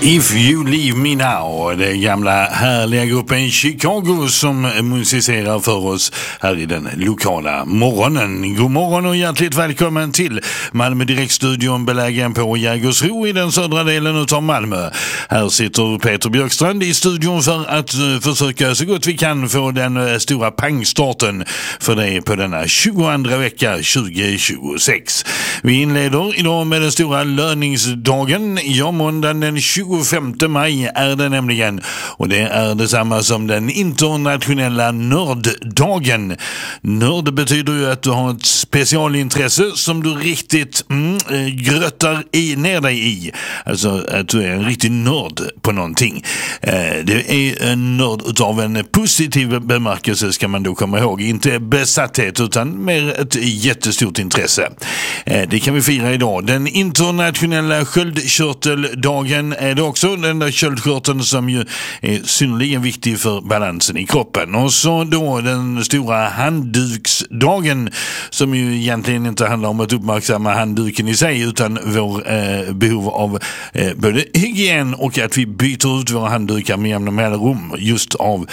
If You Leave Me Now, det gamla härliga gruppen Chicago som musicerar för oss här i den lokala morgonen. God morgon och hjärtligt välkommen till Malmö Direktstudion, belägen på Jägersro i den södra delen av Malmö. Här sitter Peter Björkstrand i studion för att försöka så gott vi kan få den stora pangstarten för dig på denna 22 vecka 2026. Vi inleder idag med den stora löningsdagen. Måndagen den 25 maj är det nämligen, och det är detsamma som den internationella nörddagen. Nörd betyder ju att du har ett specialintresse som du riktigt gröttar ner dig i. Alltså att du är en riktig nörd på någonting. Det är en nörd utav en positiv bemärkelse, ska man då komma ihåg. Inte besatthet utan mer ett jättestort intresse. Det kan vi fira idag. Den internationella sköldkörteldagen är det också, den där köldkörteln som ju är synnerligen viktig för balansen i kroppen. Och så då den stora handduksdagen, som ju egentligen inte handlar om att uppmärksamma handduken i sig utan vår behov av både hygien och att vi byter ut våra handdukar med jämna mellanrum just av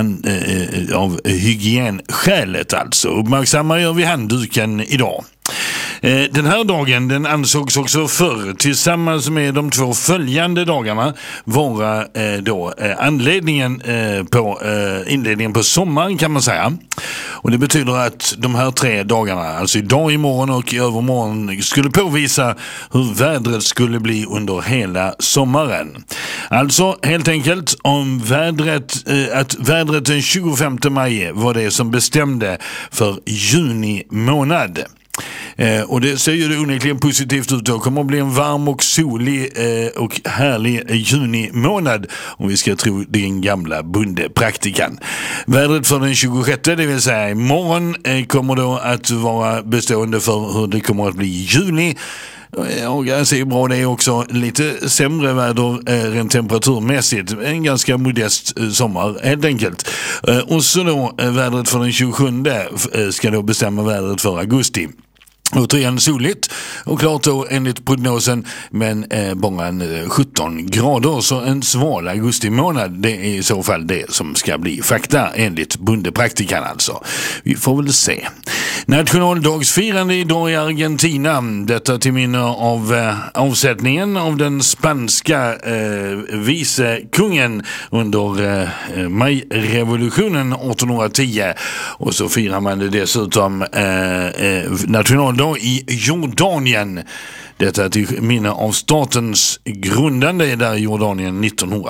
hygienskälet alltså. Uppmärksammar gör vi handduken idag. Den här dagen, den ansågs också förr tillsammans med de två följande dagarna vara inledningen på sommaren, kan man säga. Och det betyder att de här 3 dagarna, alltså idag, imorgon och i övermorgon, skulle påvisa hur vädret skulle bli under hela sommaren. Alltså helt enkelt om att vädret den 25 maj var det som bestämde för juni månad. Och det ser ju det onekligen positivt ut. Det kommer att bli en varm och solig och härlig juni månad, om vi ska tro den gamla bondepraktikan. Vädret för den 26, det vill säga imorgon, kommer då att vara bestående för hur det kommer att bli i juni. Och jag ser bra, det är också lite sämre väder rent temperaturmässigt. En ganska modest sommar helt enkelt. Och så då vädret för den 27 ska då bestämma vädret för augusti. Återigen soligt och klart då enligt prognosen, men bara 17 grader, så en sval augusti månad, det är i så fall det som ska bli fakta enligt bondepraktikan alltså. Vi får väl se. Nationaldagsfirande idag i Argentina, detta till minne av avsättningen av den spanska vicekungen under majrevolutionen 1810, och så firar man det dessutom nationaldag i Jordanien. Detta till minne av statens grundande där i Jordanien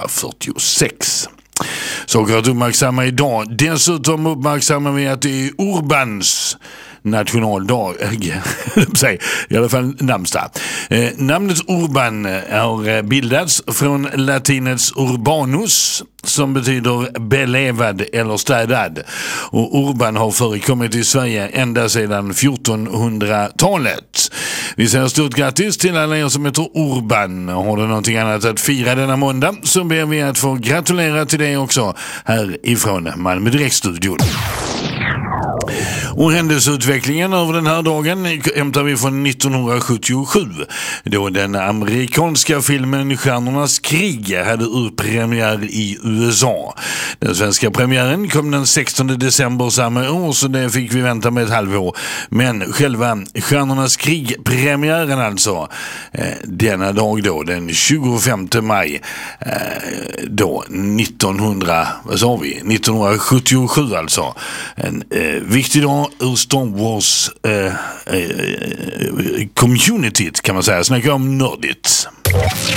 1946. Så att uppmärksamma idag. Dessutom uppmärksammar vi att det är Urbans nationaldag, i alla fall namnsdag. Namnet Urban har bildats från latinets urbanus, som betyder belevad eller städad. Och Urban har förekommit i Sverige ända sedan 1400-talet. Vi säger stort grattis till alla er som heter Urban. Har du någonting annat att fira denna måndag, så ber vi att få gratulera till det också här ifrån Malmö Direktstudion. Och händelseutvecklingen över den här dagen hämtar vi från 1977, då den amerikanska filmen Stjärnornas krig hade urpremiär i USA. Den svenska premiären kom den 16 december samma år, så det fick vi vänta med ett halvår. Men själva Stjärnornas krig-premiären alltså, denna dag då, den 25 maj, då 1977 alltså. En viktig dag ur Star Wars communityt, kan man säga. Snacka om nördigt.